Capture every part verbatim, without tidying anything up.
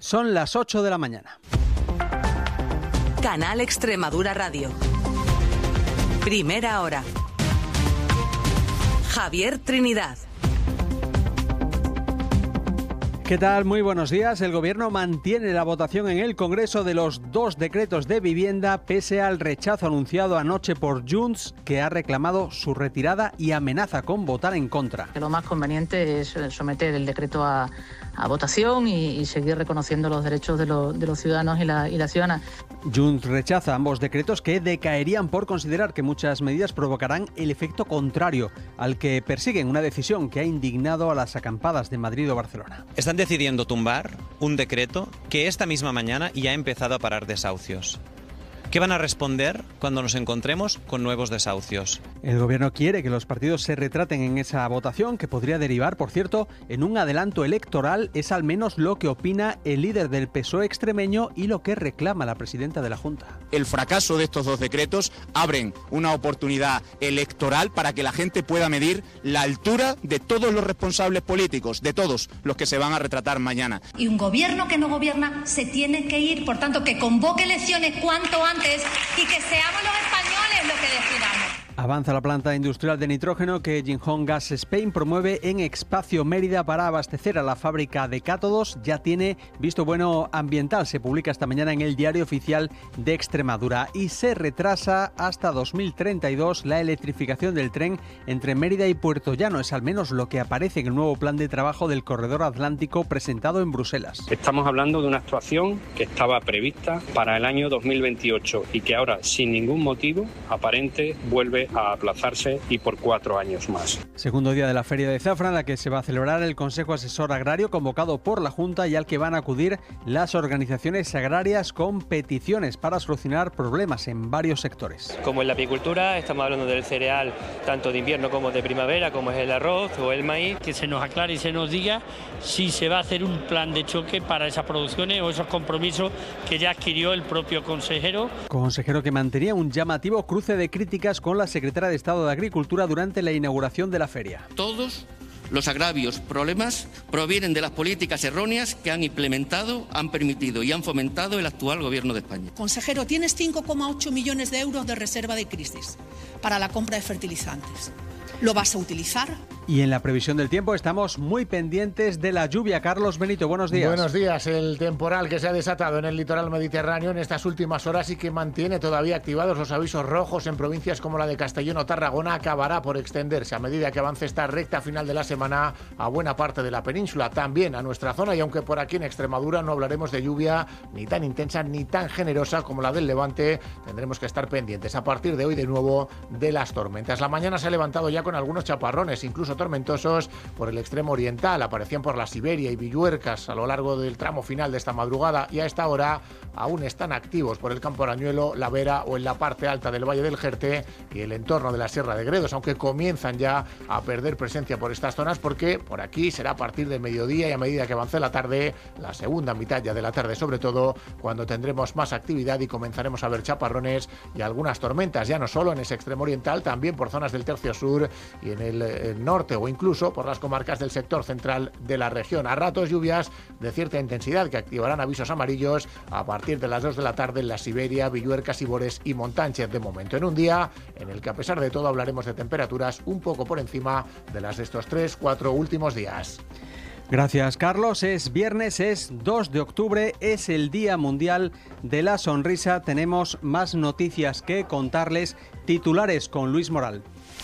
Son las ocho de la mañana. Canal Extremadura Radio. Primera hora. Javier Trinidad. ¿Qué tal? Muy buenos días. El Gobierno mantiene la votación en el Congreso de los dos decretos de vivienda pese al rechazo anunciado anoche por Junts, que ha reclamado su retirada y amenaza con votar en contra. Lo más conveniente es someter el decreto a, a votación y, y seguir reconociendo los derechos de, lo, de los ciudadanos y la, y la ciudadana. Junts rechaza ambos decretos que decaerían por considerar que muchas medidas provocarán el efecto contrario al que persiguen, una decisión que ha indignado a las acampadas de Madrid o Barcelona. Están decidiendo tumbar un decreto que esta misma mañana ya ha empezado a parar desahucios. ¿Qué van a responder cuando nos encontremos con nuevos desahucios? El Gobierno quiere que los partidos se retraten en esa votación, que podría derivar, por cierto, en un adelanto electoral. Es al menos lo que opina el líder del P S O E extremeño y lo que reclama la presidenta de la Junta. El fracaso de estos dos decretos abren una oportunidad electoral para que la gente pueda medir la altura de todos los responsables políticos, de todos los que se van a retratar mañana. Y un gobierno que no gobierna se tiene que ir, por tanto, que convoque elecciones cuanto antes y que seamos los españoles los que decidamos. Avanza la planta industrial de nitrógeno que Jinhong Gas Spain promueve en Espacio Mérida para abastecer a la fábrica de cátodos. Ya tiene visto bueno ambiental. Se publica esta mañana en el Diario Oficial de Extremadura y se retrasa hasta dos mil treinta y dos la electrificación del tren entre Mérida y Puerto Llano. Es al menos lo que aparece en el nuevo plan de trabajo del Corredor Atlántico presentado en Bruselas. Estamos hablando de una actuación que estaba prevista para el año dos mil veintiocho y que ahora, sin ningún motivo aparente, vuelve a aplazarse y por cuatro años más. Segundo día de la Feria de Zafra, en la que se va a celebrar el Consejo Asesor Agrario convocado por la Junta y al que van a acudir las organizaciones agrarias con peticiones para solucionar problemas en varios sectores. Como en la apicultura, estamos hablando del cereal tanto de invierno como de primavera, como es el arroz o el maíz. Que se nos aclare y se nos diga si se va a hacer un plan de choque para esas producciones o esos compromisos que ya adquirió el propio consejero. Consejero que mantenía un llamativo cruce de críticas con la secretaria de Estado de Agricultura durante la inauguración de la feria. Todos los agravios, problemas, provienen de las políticas erróneas que han implementado, han permitido y han fomentado el actual Gobierno de España. Consejero, tienes cinco coma ocho millones de euros de reserva de crisis para la compra de fertilizantes. ¿Lo vas a utilizar? Y en la previsión del tiempo estamos muy pendientes de la lluvia. Carlos Benito, buenos días. Buenos días. El temporal que se ha desatado en el litoral mediterráneo en estas últimas horas y que mantiene todavía activados los avisos rojos en provincias como la de Castellón o Tarragona acabará por extenderse a medida que avance esta recta final de la semana a buena parte de la península, también a nuestra zona, y aunque por aquí en Extremadura no hablaremos de lluvia ni tan intensa ni tan generosa como la del Levante, tendremos que estar pendientes a partir de hoy de nuevo de las tormentas. La mañana se ha levantado ya con algunos chaparrones, incluso tormentosos por el extremo oriental. Aparecían por la Siberia y Villuercas a lo largo del tramo final de esta madrugada y a esta hora aún están activos por el Campo Arañuelo, La Vera o en la parte alta del Valle del Jerte y el entorno de la Sierra de Gredos, aunque comienzan ya a perder presencia por estas zonas porque por aquí será a partir del mediodía y a medida que avance la tarde, la segunda mitad ya de la tarde sobre todo, cuando tendremos más actividad y comenzaremos a ver chaparrones y algunas tormentas, ya no solo en ese extremo oriental, también por zonas del tercio sur y en el, el norte o incluso por las comarcas del sector central de la región. A ratos lluvias de cierta intensidad que activarán avisos amarillos a partir de las dos de la tarde en la Siberia, Villuercas, Ibores y Montánchez. De momento en un día en el que a pesar de todo hablaremos de temperaturas un poco por encima de las de estos tres, cuatro últimos días. Gracias, Carlos. Es viernes, es dos de octubre, es el Día Mundial de la Sonrisa. Tenemos más noticias que contarles. Titulares con Luis Moral.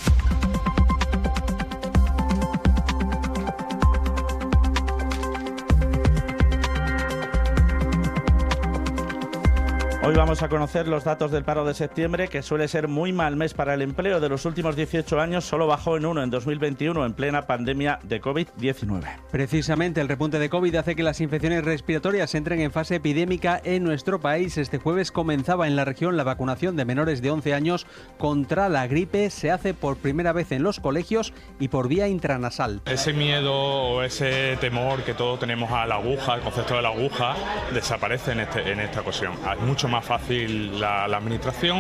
Hoy vamos a conocer los datos del paro de septiembre, que suele ser muy mal mes para el empleo. De los últimos dieciocho años solo bajó en uno en dos mil veintiuno, en plena pandemia de COVID diecinueve. Precisamente el repunte de COVID hace que las infecciones respiratorias entren en fase epidémica en nuestro país. Este jueves comenzaba en la región la vacunación de menores de once años contra la gripe. Se hace por primera vez en los colegios y por vía intranasal. Ese miedo o ese temor que todos tenemos a la aguja, el concepto de la aguja, desaparece en, este, en esta ocasión. Es mucho más fácil la, la administración.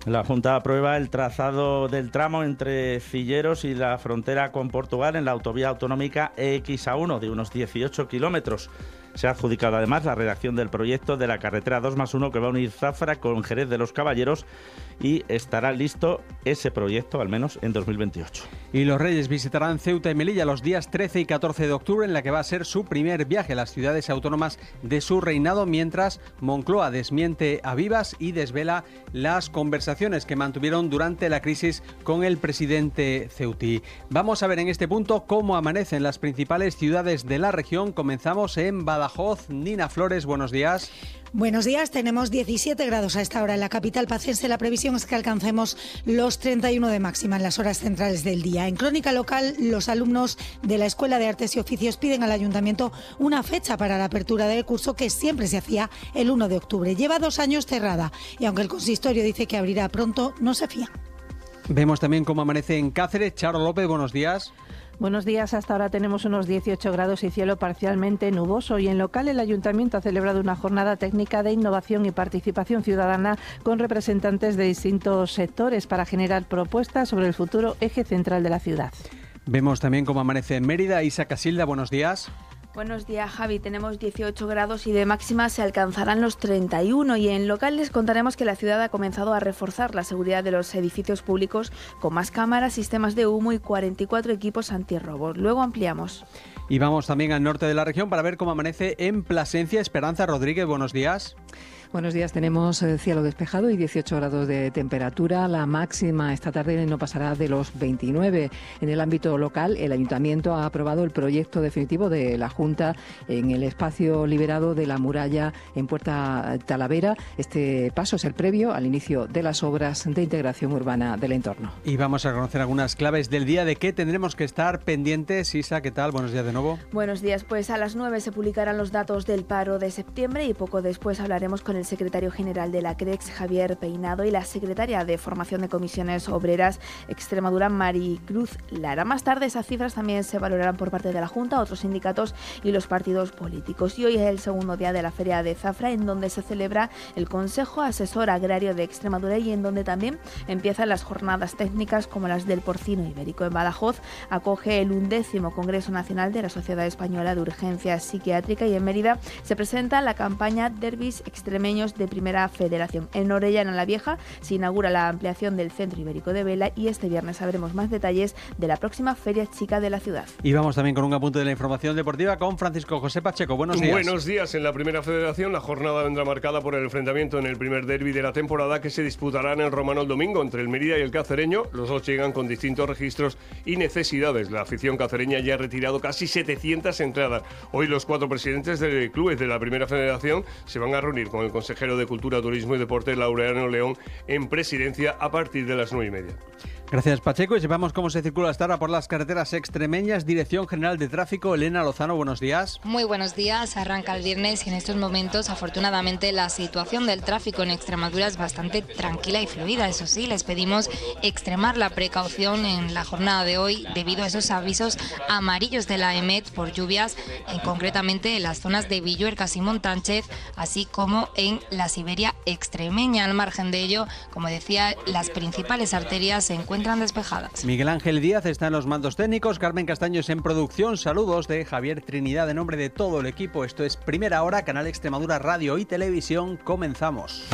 La Junta aprueba el trazado del tramo entre Cilleros y la frontera con Portugal en la autovía autonómica E X A uno de unos dieciocho kilómetros. Se ha adjudicado además la redacción del proyecto de la carretera dos más uno que va a unir Zafra con Jerez de los Caballeros y estará listo ese proyecto al menos en dos mil veintiocho. Y los Reyes visitarán Ceuta y Melilla los días trece y catorce de octubre, en la que va a ser su primer viaje a las ciudades autónomas de su reinado, mientras Moncloa desmiente a Vivas y desvela las conversaciones que mantuvieron durante la crisis con el presidente ceutí. Vamos a ver en este punto cómo amanecen las principales ciudades de la región. Comenzamos en Badajoz. Nina Flores, buenos días. Buenos días, tenemos diecisiete grados a esta hora en la capital pacense. La previsión es que alcancemos los treinta y uno de máxima en las horas centrales del día. En Crónica Local, los alumnos de la Escuela de Artes y Oficios piden al Ayuntamiento una fecha para la apertura del curso, que siempre se hacía el uno de octubre. Lleva dos años cerrada y aunque el consistorio dice que abrirá pronto, no se fía. Vemos también cómo amanece en Cáceres. Charo López, buenos días. Buenos días, hasta ahora tenemos unos dieciocho grados y cielo parcialmente nuboso, y en local el Ayuntamiento ha celebrado una jornada técnica de innovación y participación ciudadana con representantes de distintos sectores para generar propuestas sobre el futuro eje central de la ciudad. Vemos también cómo amanece en Mérida. Isa Casilda, buenos días. Buenos días, Javi. Tenemos dieciocho grados y de máxima se alcanzarán los treinta y uno. Y en local les contaremos que la ciudad ha comenzado a reforzar la seguridad de los edificios públicos con más cámaras, sistemas de humo y cuarenta y cuatro equipos antirrobos. Luego ampliamos. Y vamos también al norte de la región para ver cómo amanece en Plasencia. Esperanza Rodríguez, buenos días. Buenos días, tenemos cielo despejado y dieciocho grados de temperatura. La máxima esta tarde no pasará de los veintinueve. En el ámbito local, el Ayuntamiento ha aprobado el proyecto definitivo de la Junta en el espacio liberado de la muralla en Puerta Talavera. Este paso es el previo al inicio de las obras de integración urbana del entorno. Y vamos a conocer algunas claves del día de qué tendremos que estar pendientes. Isa, ¿qué tal? Buenos días de nuevo. Buenos días, pues a las nueve se publicarán los datos del paro de septiembre y poco después hablaremos con el secretario general de la CREX, Javier Peinado, y la secretaria de Formación de Comisiones Obreras Extremadura, Maricruz Lara. Más tarde esas cifras también se valorarán por parte de la Junta, otros sindicatos y los partidos políticos. Y hoy es el segundo día de la Feria de Zafra, en donde se celebra el Consejo Asesor Agrario de Extremadura y en donde también empiezan las jornadas técnicas como las del porcino ibérico. En Badajoz acoge el undécimo Congreso Nacional de la Sociedad Española de Urgencia Psiquiátrica, y en Mérida se presenta la campaña Derbis Extremeños de Primera Federación. En Orellana la Vieja se inaugura la ampliación del Centro Ibérico de Vela y este viernes sabremos más detalles de la próxima Feria Chica de la ciudad. Y vamos también con un apunte de la información deportiva con Francisco José Pacheco. Buenos días. Buenos días. En la Primera Federación la jornada vendrá marcada por el enfrentamiento en el primer derbi de la temporada, que se disputará en el Romano el domingo entre el Mérida y el Cacereño. Los dos llegan con distintos registros y necesidades. La afición cacereña ya ha retirado casi setecientas entradas. Hoy los cuatro presidentes de clubes de la Primera Federación se van a reunir con el consejero de Cultura, Turismo y Deporte, Laureano León, en presidencia a partir de las nueve y media. Gracias, Pacheco. Y sepamos cómo se circula hasta ahora por las carreteras extremeñas. Dirección General de Tráfico, Elena Lozano, buenos días. Muy buenos días. Arranca el viernes y en estos momentos, afortunadamente, la situación del tráfico en Extremadura es bastante tranquila y fluida. Eso sí, les pedimos extremar la precaución en la jornada de hoy debido a esos avisos amarillos de la EMET por lluvias, en, concretamente en las zonas de Villuercas y Montánchez, así como en la Siberia extremeña. Al margen de ello, como decía, las principales arterias se encuentran despejadas. Miguel Ángel Díaz está en los mandos técnicos, Carmen Castaños en producción. Saludos de Javier Trinidad en nombre de todo el equipo. Esto es Primera Hora, Canal Extremadura Radio y Televisión. Comenzamos.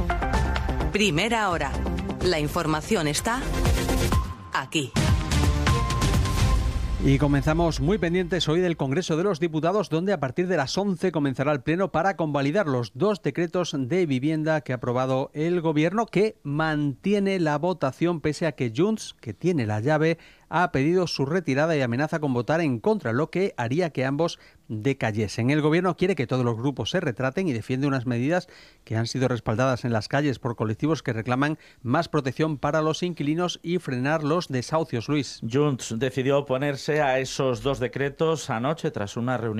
Primera Hora. La información está aquí. Y comenzamos muy pendientes hoy del Congreso de los Diputados, donde a partir de las once comenzará el pleno para convalidar los dos decretos de vivienda que ha aprobado el Gobierno, que mantiene la votación pese a que Junts, que tiene la llave, ha pedido su retirada y amenaza con votar en contra, lo que haría que ambos decayesen. El Gobierno quiere que todos los grupos se retraten y defiende unas medidas que han sido respaldadas en las calles por colectivos que reclaman más protección para los inquilinos y frenar los desahucios. Luis. Junts decidió oponerse a esos dos decretos anoche tras una reunión